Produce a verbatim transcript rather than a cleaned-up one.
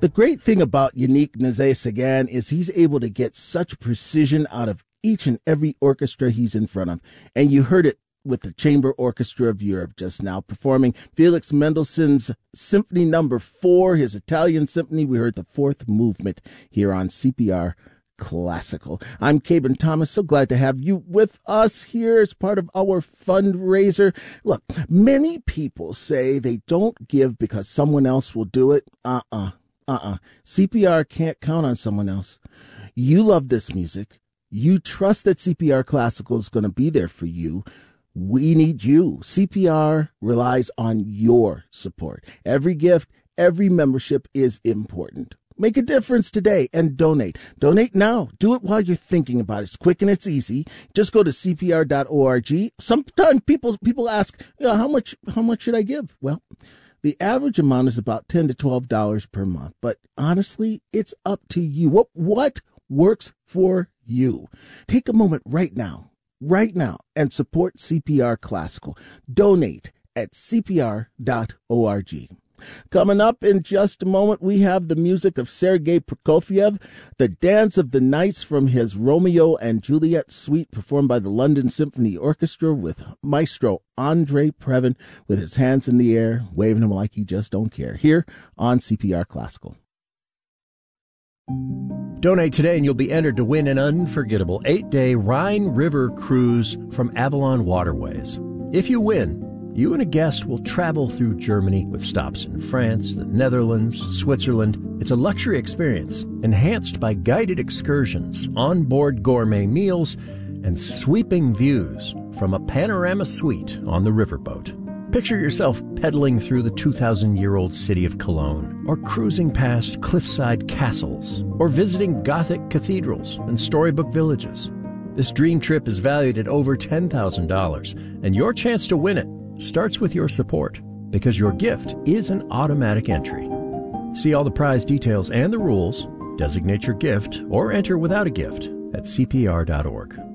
The great thing about Yannick Nézet-Séguin is he's able to get such precision out of each and every orchestra he's in front of. And you heard it with the Chamber Orchestra of Europe just now performing Felix Mendelssohn's Symphony Number Four, his Italian symphony. We heard the fourth movement here on C P R Classical. I'm Cabin Thomas. So glad to have you with us here as part of our fundraiser. Look, many people say they don't give because someone else will do it. Uh-uh. Uh-uh. C P R can't count on someone else. You love this music. You trust that C P R Classical is going to be there for you. We need you. C P R relies on your support. Every gift, every membership is important. Make a difference today and donate. Donate now. Do it while you're thinking about it. It's quick and it's easy. Just go to C P R dot org. Sometimes people people ask, you know, how much how much should I give? Well, the average amount is about ten to twelve dollars per month. But honestly, it's up to you. What what works for you? Take a moment right now. Right now, and support C P R Classical. Donate at C P R dot org. Coming up in just a moment, we have the music of Sergei Prokofiev, the Dance of the Nights from his Romeo and Juliet suite performed by the London Symphony Orchestra with Maestro Andre Previn with his hands in the air, waving them like he just don't care, here on C P R Classical. Donate today and you'll be entered to win an unforgettable eight-day Rhine River cruise from Avalon Waterways. If you win, you and a guest will travel through Germany with stops in France, the Netherlands, Switzerland. It's a luxury experience, enhanced by guided excursions, onboard gourmet meals, and sweeping views from a panorama suite on the riverboat. Picture yourself pedaling through the two thousand year old city of Cologne, or cruising past cliffside castles, or visiting Gothic cathedrals and storybook villages. This dream trip is valued at over ten thousand dollars, and your chance to win it starts with your support, because your gift is an automatic entry. See all the prize details and the rules, designate your gift, or enter without a gift at C P R dot org.